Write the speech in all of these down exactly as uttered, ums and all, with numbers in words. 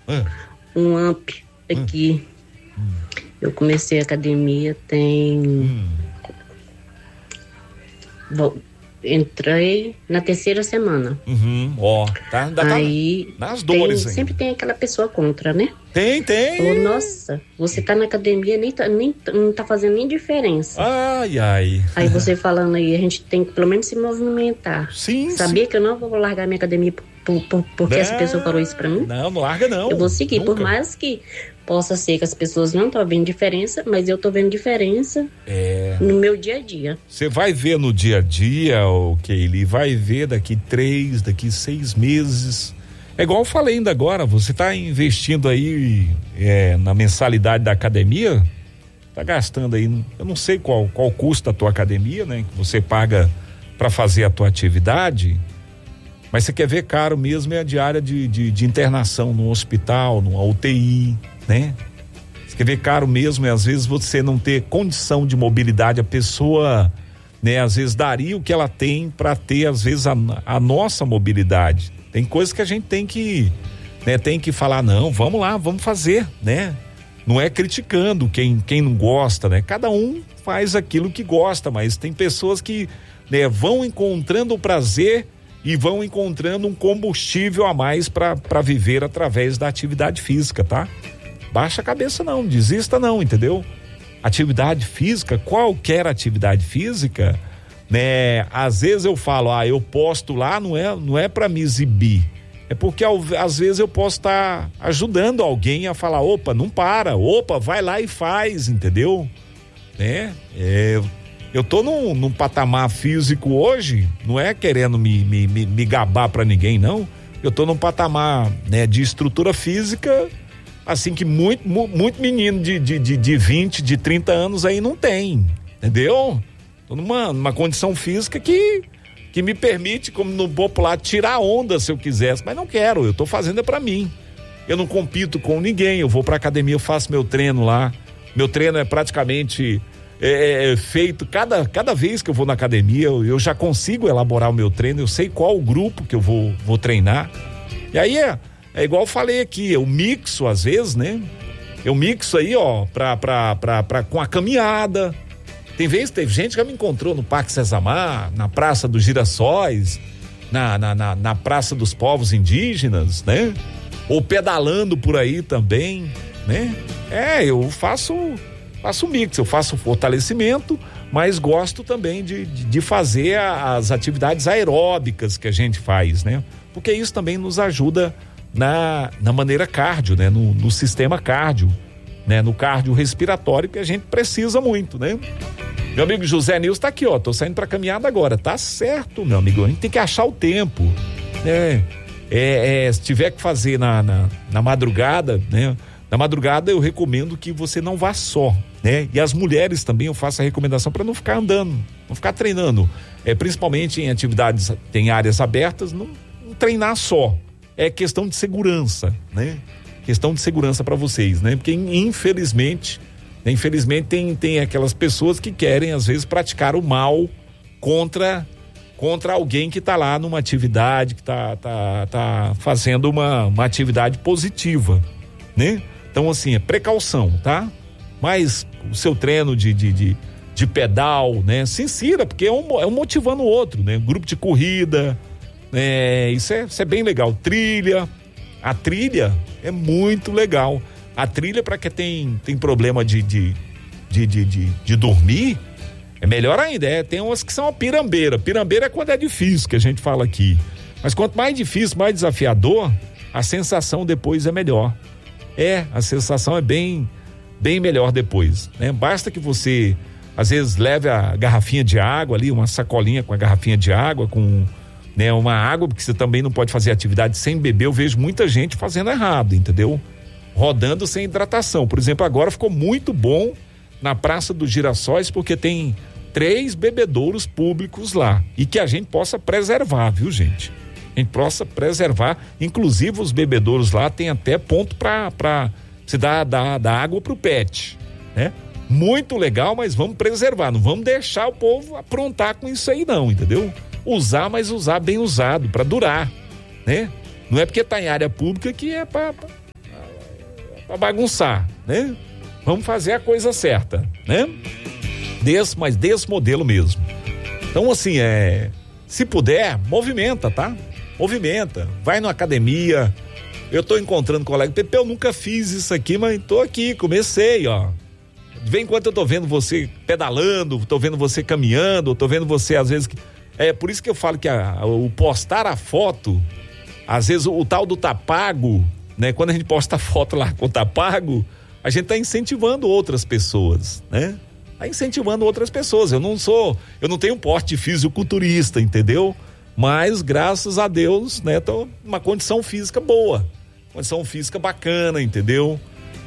Ah. Um amp aqui. Hum. Eu comecei a academia tem... Hum. Vou... Entrei na terceira semana. Uhum, ó, tá, aí tá nas dores tem, aí. Sempre tem aquela pessoa contra, né? Tem, tem. Falou, nossa, você tá na academia, nem tá, nem, não tá fazendo nem diferença. Ai, ai. Aí você falando aí, a gente tem que pelo menos se movimentar. Sim, Sabia sim. que eu não vou largar minha academia por, por, por, porque não, essa pessoa falou isso pra mim? Não, não larga não. Eu vou seguir, nunca. Por mais que possa ser que as pessoas não estão vendo diferença, mas eu tô vendo diferença é. no meu dia a dia. Você vai ver no dia a dia, o Keili, vai ver daqui três, daqui seis meses. É igual eu falei ainda agora, você tá investindo aí é, na mensalidade da academia, tá gastando aí, eu não sei qual, qual custa a tua academia, né? Que você paga para fazer a tua atividade, mas você quer ver caro mesmo é a diária de, de, de internação no hospital, numa U T I, né? Você quer ver caro mesmo é às vezes você não ter condição de mobilidade, a pessoa, né? Às vezes daria o que ela tem para ter às vezes a, a nossa mobilidade. Tem coisas que a gente tem que, né? Tem que falar, não, vamos lá, vamos fazer, né? Não é criticando quem, quem não gosta, né? Cada um faz aquilo que gosta, mas tem pessoas que, né, vão encontrando o prazer e vão encontrando um combustível a mais para viver através da atividade física, tá? Baixa a cabeça não, desista não, entendeu? Atividade física, qualquer atividade física, né? Às vezes eu falo, ah, eu posto lá, não é, não é para me exibir, é porque às vezes eu posso estar tá ajudando alguém a falar, opa, não para, opa, vai lá e faz, entendeu? Né? É, eu tô num, num patamar físico hoje, não é querendo me, me, me, me gabar pra ninguém, não. Eu tô num patamar, né, de estrutura física, assim que muito, muito menino de, de, de, de vinte, de trinta anos aí não tem, entendeu? Tô numa, numa condição física que, que me permite, como no popular, tirar onda se eu quisesse, mas não quero, eu tô fazendo é pra mim. Eu não compito com ninguém, eu vou pra academia, eu faço meu treino lá, meu treino é praticamente... É, é feito, cada, cada vez que eu vou na academia, eu, eu já consigo elaborar o meu treino, eu sei qual o grupo que eu vou, vou treinar. E aí é, é igual eu falei aqui, eu mixo às vezes, né? Eu mixo aí, ó, pra, pra, pra, pra, com a caminhada. Tem vezes, teve gente que já me encontrou no Parque Sazamar, na Praça dos Girassóis, na, na, na, na Praça dos Povos Indígenas, né? Ou pedalando por aí também, né? É, eu faço... Faço mix, eu faço fortalecimento, mas gosto também de, de, de fazer a, as atividades aeróbicas que a gente faz, né? Porque isso também nos ajuda na, na maneira cardio, né? No, no sistema cardio, né? No cardio respiratório que a gente precisa muito, né? Meu amigo José Nilson tá aqui, ó, tô saindo pra caminhada agora, tá certo, meu amigo, a gente tem que achar o tempo, né? É, é, se tiver que fazer na, na, na madrugada, né? Na madrugada eu recomendo que você não vá só, né? E as mulheres também eu faço a recomendação para não ficar andando, não ficar treinando, é, principalmente em atividades, tem áreas abertas, não, não treinar só, é questão de segurança, né? Questão de segurança para vocês, né? Porque infelizmente, né? infelizmente tem, tem aquelas pessoas que querem às vezes praticar o mal contra, contra alguém que tá lá numa atividade, que tá, tá, tá fazendo uma, uma atividade positiva, né? Então, assim, é precaução, tá? Mas o seu treino de, de, de, de pedal, né? Se insira, porque é um, é um motivando o outro, né? Grupo de corrida, é, isso, é, isso é bem legal. Trilha, a trilha é muito legal. A trilha, para quem tem, tem problema de, de, de, de, de, de dormir, é melhor ainda. É, tem umas que são a pirambeira. Pirambeira é quando é difícil, que a gente fala aqui. Mas quanto mais difícil, mais desafiador, a sensação depois é melhor. É, a sensação é bem, bem melhor depois, né? Basta que você, às vezes, leve a garrafinha de água ali, uma sacolinha com a garrafinha de água, com, né, uma água, porque você também não pode fazer atividade sem beber. Eu vejo muita gente fazendo errado, entendeu? Rodando sem hidratação. Por exemplo, agora ficou muito bom na Praça dos Girassóis, porque tem três bebedouros públicos lá, e que a gente possa preservar, viu, gente? A gente possa preservar, inclusive os bebedouros lá tem até ponto para para se dar, dar, dar água pro pet, né? Muito legal, mas vamos preservar, não vamos deixar o povo aprontar com isso aí não, entendeu? Usar, mas usar bem usado, para durar, né? Não é porque tá em área pública que é para pra bagunçar, né? Vamos fazer a coisa certa, né? Desse, mas desse modelo mesmo. Então, assim, é, se puder, movimenta, tá? Movimenta, vai na academia. Eu tô encontrando colega, Pepe, eu nunca fiz isso aqui, mas tô aqui, comecei, ó. De vez em quando eu tô vendo você pedalando, tô vendo você caminhando, tô vendo você às vezes... É por isso que eu falo que a, a, o postar a foto, às vezes o, o tal do tá pago, né? Quando a gente posta foto lá com tá pago, a gente tá incentivando outras pessoas, né? Tá incentivando outras pessoas. Eu não sou, eu não tenho porte fisiculturista, entendeu? Mas graças a Deus, né? Tô numa condição física boa, condição física bacana, entendeu?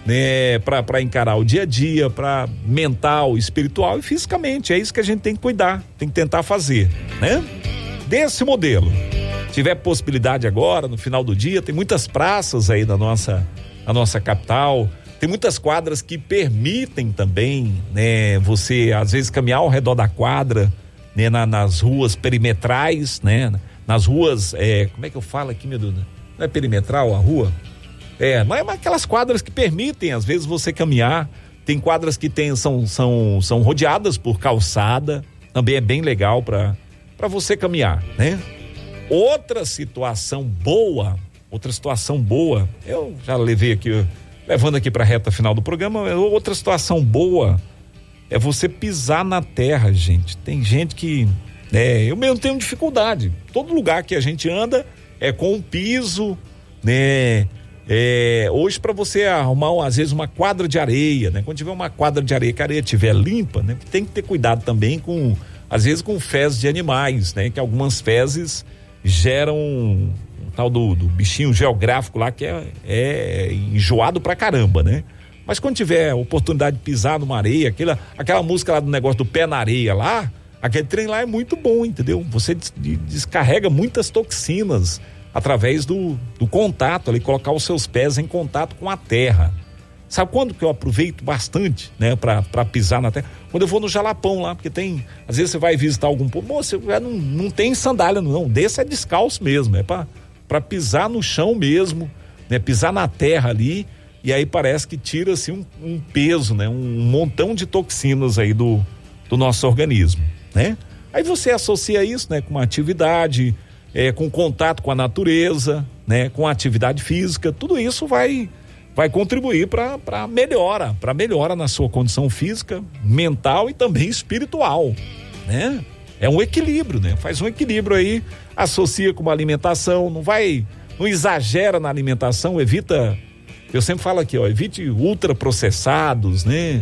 Né, para para encarar o dia a dia, para mental, espiritual e fisicamente. É isso que a gente tem que cuidar, tem que tentar fazer, né? Desse modelo. Se tiver possibilidade agora, no final do dia, tem muitas praças aí na nossa, na nossa capital, tem muitas quadras que permitem também, né? Você, às vezes, caminhar ao redor da quadra, né? Na, nas ruas perimetrais, né? Nas ruas, é, como é que eu falo aqui, meu Deus? Não é perimetral a rua? É, mas, mas aquelas quadras que permitem, às vezes, você caminhar. Tem quadras que tem, são, são, são rodeadas por calçada, também é bem legal para para você caminhar, né? Outra situação boa, outra situação boa, eu já levei aqui, levando aqui para a reta final do programa, outra situação boa é você pisar na terra, gente. Tem gente que, é, eu mesmo tenho dificuldade. Todo lugar que a gente anda é com um piso, né? É, hoje para você arrumar às vezes uma quadra de areia, né? Quando tiver uma quadra de areia, que a areia estiver limpa, né? Tem que ter cuidado também com, às vezes com fezes de animais, né? Que algumas fezes geram um, um tal do, do bichinho geográfico lá que é, é enjoado pra caramba, né? Mas quando tiver oportunidade de pisar numa areia, aquela, aquela música lá do negócio do pé na areia lá, aquele trem lá é muito bom, entendeu? Você des, descarrega muitas toxinas através do, do contato ali, colocar os seus pés em contato com a terra. Sabe quando que eu aproveito bastante, né, pra, pra pisar na terra? Quando eu vou no Jalapão lá, porque tem, às vezes você vai visitar algum povo, moça, não, não tem sandália não, desse é descalço mesmo, é pra, pra pisar no chão mesmo, né, pisar na terra ali, e aí parece que tira assim um, um peso, né, um montão de toxinas aí do, do nosso organismo, né? Aí você associa isso, né, com uma atividade, É, com contato com a natureza, né, com a atividade física, tudo isso vai vai contribuir para para melhora, para melhora na sua condição física, mental e também espiritual, né? É um equilíbrio, né? Faz um equilíbrio aí, associa com uma alimentação, não vai, não exagera na alimentação, evita, eu sempre falo aqui, ó, evite ultraprocessados, né?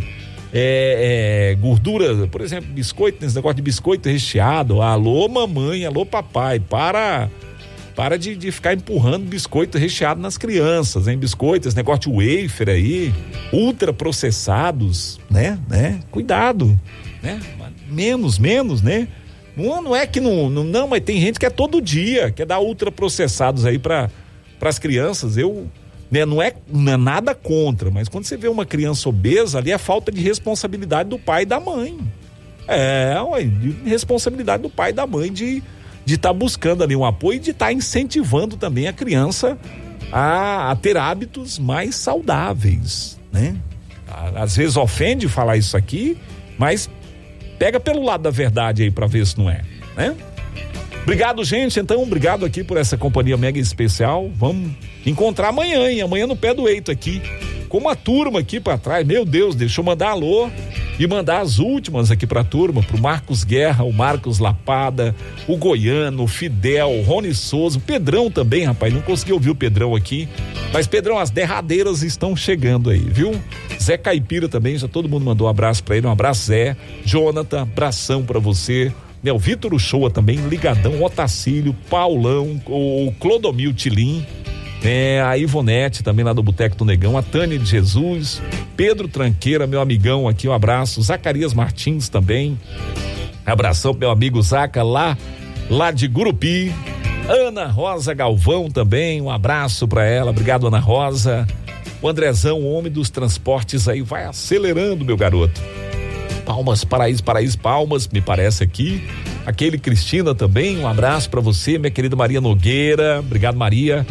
É, é, gordura, por exemplo, biscoito, esse negócio de biscoito recheado, alô mamãe, alô papai, para para de, de ficar empurrando biscoito recheado nas crianças, hein? Biscoito, esse negócio de wafer aí, ultraprocessados, né? né? Cuidado, né? Menos, menos, né? Não, não é que não, não, não, mas tem gente que é todo dia, quer dar ultraprocessados aí para as crianças, eu... Né, não, é, não é nada contra, mas quando você vê uma criança obesa, ali é falta de responsabilidade do pai e da mãe. É, ué, de responsabilidade do pai e da mãe de de estar tá buscando ali um apoio e de estar tá incentivando também a criança a, a ter hábitos mais saudáveis, né? Às vezes ofende falar isso aqui, mas pega pelo lado da verdade aí para ver se não é, né? Obrigado, gente. Então, obrigado aqui por essa companhia mega especial. Vamos encontrar amanhã, hein? Amanhã no pé do Eito aqui, com uma turma aqui pra trás. Meu Deus, deixa eu mandar alô e mandar as últimas aqui pra turma, pro Marcos Guerra, o Marcos Lapada, o Goiano, o Fidel, o Rony Souza, o Pedrão também, rapaz, não consegui ouvir o Pedrão aqui, mas Pedrão, as derradeiras estão chegando aí, viu? Zé Caipira também, já todo mundo mandou um abraço pra ele, um abraço, Zé. Jonathan, abração pra você. O Vitor Uchoa também, ligadão, Otacílio, Paulão, o Clodomil Tilim, né? A Ivonete também lá do Boteco do Negão, a Tânia de Jesus, Pedro Tranqueira, meu amigão aqui, um abraço, Zacarias Martins também, abração pro meu amigo Zaca lá, lá de Gurupi, Ana Rosa Galvão também, um abraço pra ela, obrigado Ana Rosa, o Andrezão, o homem dos transportes aí, vai acelerando, meu garoto. Palmas, Paraíso, Paraíso, Palmas, me parece aqui. Aquele Cristina também, um abraço pra você, minha querida Maria Nogueira. Obrigado, Maria.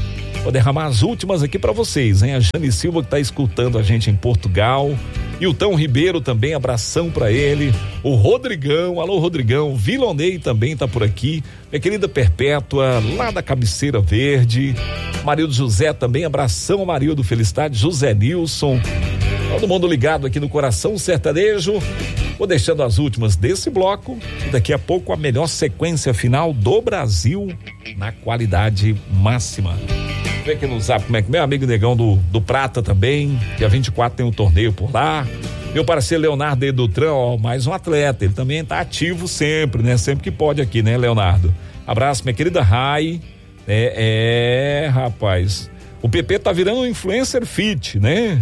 Vou derramar as últimas aqui para vocês, hein? A Jane Silva que tá escutando a gente em Portugal. E o Tão Ribeiro também, abração para ele. O Rodrigão, alô Rodrigão. Vilonei também tá por aqui. Minha querida Perpétua, lá da Cabeceira Verde. Marildo José também, abração Marildo, felicidade. José Nilson. Todo mundo ligado aqui no Coração Sertanejo. Vou deixando as últimas desse bloco e daqui a pouco a melhor sequência final do Brasil na qualidade máxima. Vê aqui no zap como é que meu amigo Negão do, do Prata também, dia vinte e quatro tem um torneio por lá. Meu parceiro Leonardo Edutran, ó, mais um atleta, ele também tá ativo sempre, né? Sempre que pode aqui, né, Leonardo? Abraço, minha querida Rai. É, é, rapaz, o P P tá virando um influencer fit, né?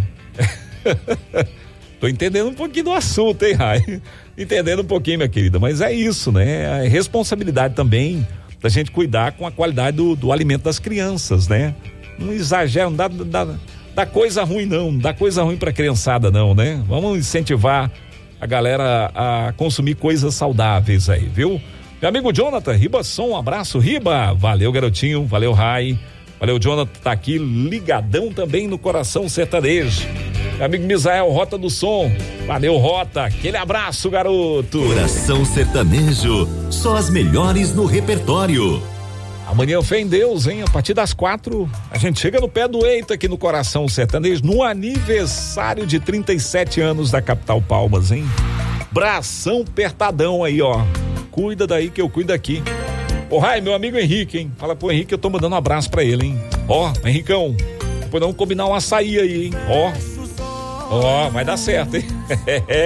Tô entendendo um pouquinho do assunto, hein, Rai? Entendendo um pouquinho, minha querida, mas é isso, né? É responsabilidade também da gente cuidar com a qualidade do, do alimento das crianças, né? Não exagera, não dá, dá, dá coisa ruim não, não dá coisa ruim pra criançada não, né? Vamos incentivar a galera a consumir coisas saudáveis aí, viu? Meu amigo Jonathan Ribasson, um abraço, Riba, valeu garotinho, valeu Rai, valeu Jonathan, tá aqui ligadão também no Coração Sertanejo. Meu amigo Misael Rota do Som, valeu Rota, aquele abraço garoto. Coração Sertanejo, só as melhores no repertório. Amanhã fé em Deus, hein? A partir das quatro, a gente chega no pé do eito aqui no Coração Sertanejo, no aniversário de trinta e sete anos da capital Palmas, hein? Bração apertadão aí, ó. Cuida daí que eu cuido aqui. Ô, Rai, meu amigo Henrique, hein? Fala pro Henrique que eu tô mandando um abraço pra ele, hein? Ó, Henricão, depois vamos combinar um açaí aí, hein? Ó, ó, vai dar certo, hein?